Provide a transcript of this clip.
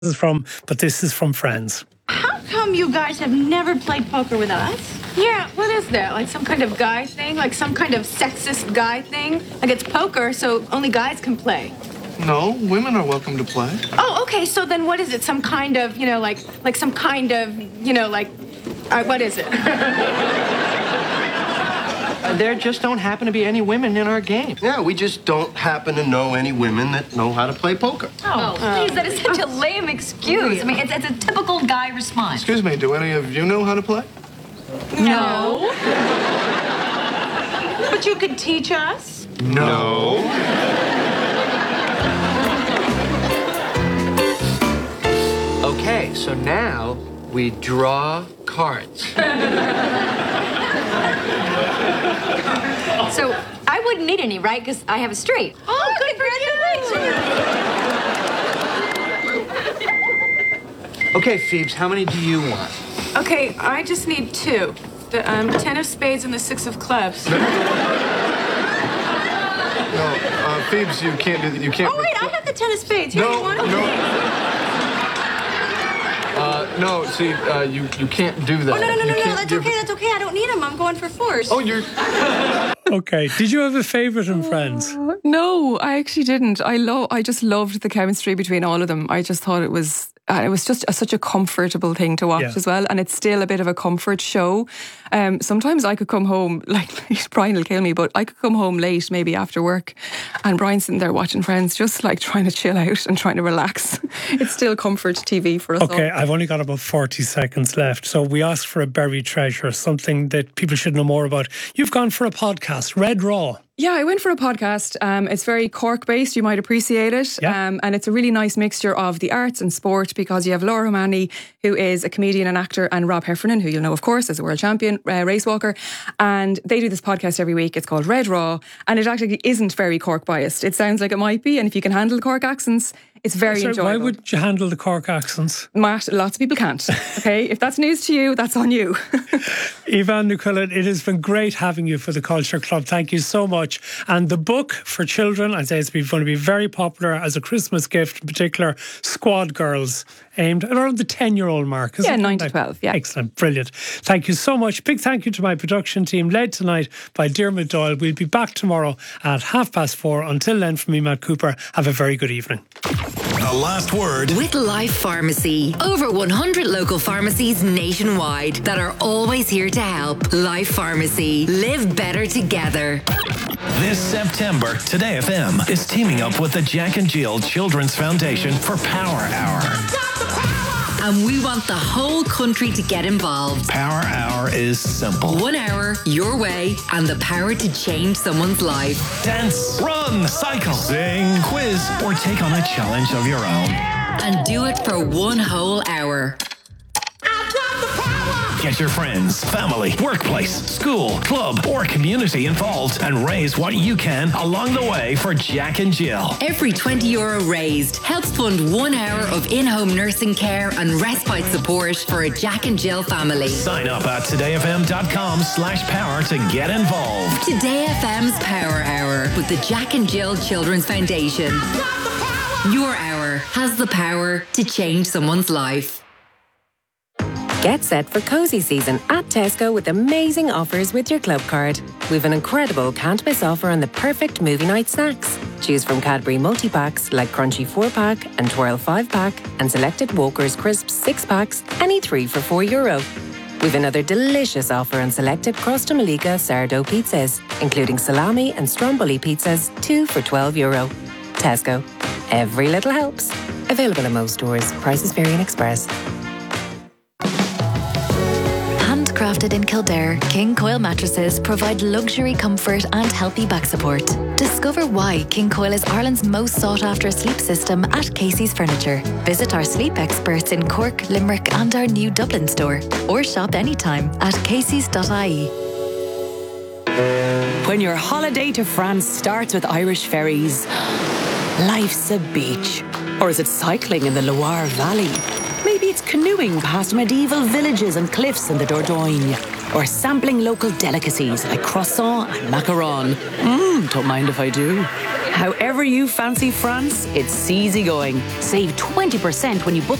this is from Friends. How come you guys have never played poker with us? Yeah, what is that? Like some kind of guy thing? Like some kind of sexist guy thing? Like it's poker, so only guys can play. No, women are welcome to play. Oh, okay, so then what is it? Some kind of, like some kind of, what is it? There just don't happen to be any women in our game. Yeah, we just don't happen to know any women that know how to play poker. Oh, please, that is such a lame excuse. I mean, it's a typical guy response. Excuse me, do any of you know how to play? No. But you could teach us? No. Okay, so now we draw cards. So I wouldn't need any, right? Because I have a straight. Oh, congratulations! Okay, Phoebes, how many do you want? Okay, I just need two. The 10 of spades and the 6 of clubs. No, Phoebes, you can't do that. You can't. Oh, wait, I have the 10 of spades. Here, you want it? No, see, you can't do that. Oh, no, that's okay. I don't need them. I'm going for 4s. Oh, you're... Okay, did you have a favourite in Friends? No, I actually didn't. I just loved the chemistry between all of them. I just thought it was just such a comfortable thing to watch as well. And it's still a bit of a comfort show. Sometimes I could come home, like Brian will kill me, but I could come home late, maybe after work, and Brian's sitting there watching Friends, just like trying to chill out and trying to relax. It's still comfort TV for us all. Okay, I've only got about 40 seconds left. So we asked for a buried treasure, something that people should know more about. You've gone for a podcast, Red Raw. Yeah, I went for a podcast. It's very Cork-based. You might appreciate it. Yeah. And it's a really nice mixture of the arts and sport, because you have Laura O'Mahony, who is a comedian and actor, and Rob Heffernan, who you'll know, of course, as a world champion race walker. And they do this podcast every week. It's called Red Raw. And it actually isn't very Cork-biased. It sounds like it might be. And if you can handle the Cork accents, it's very enjoyable. Why would you handle the Cork accents? Matt, lots of people can't. Okay, if that's news to you, that's on you. Yvonne Nicola, it has been great having you for the Culture Club. Thank you so much. And the book for children, I'd say it's going to be very popular as a Christmas gift, in particular, Squad Girls, aimed at around the 10-year-old mark. Yeah, 9 to 12, yeah. Excellent, brilliant. Thank you so much. Big thank you to my production team, led tonight by Dermot Doyle. We'll be back tomorrow at 4:30. Until then, from me, Matt Cooper, have a very good evening. The last word with Life Pharmacy. Over 100 local pharmacies nationwide that are always here to help. Life Pharmacy. Live better together. This September, Today FM is teaming up with the Jack and Jill Children's Foundation for Power Hour. And we want the whole country to get involved. Power Hour is simple. 1 hour, your way, and the power to change someone's life. Dance, run, cycle, sing, quiz, or take on a challenge of your own. And do it for 1 whole hour. Get your friends, family, workplace, school, club, or community involved and raise what you can along the way for Jack and Jill. Every €20 raised helps fund 1 hour of in-home nursing care and respite support for a Jack and Jill family. Sign up at todayfm.com/power to get involved. Today FM's Power Hour with the Jack and Jill Children's Foundation. Your hour has the power to change someone's life. Get set for cozy season at Tesco with amazing offers with your club card. We've an incredible can't miss offer on the perfect movie night snacks. Choose from Cadbury multi-packs like Crunchy 4-pack and Twirl 5-pack and selected Walker's Crisps 6-packs, any 3 for €4. We've another delicious offer on selected Crosta Malika sourdough pizzas, including salami and stromboli pizzas, 2 for €12. Tesco. Every little helps. Available in most stores. Prices vary in Express. Crafted in Kildare, King Coil mattresses provide luxury comfort and healthy back support. Discover why King Coil is Ireland's most sought-after sleep system at Casey's Furniture. Visit our sleep experts in Cork, Limerick and our new Dublin store, or shop anytime at caseys.ie. When your holiday to France starts with Irish ferries, life's a beach. Or is it cycling in the Loire Valley? Maybe it's canoeing past medieval villages and cliffs in the Dordogne. Or sampling local delicacies like croissant and macaron. Don't mind if I do. However you fancy France, it's easy going. Save 20% when you book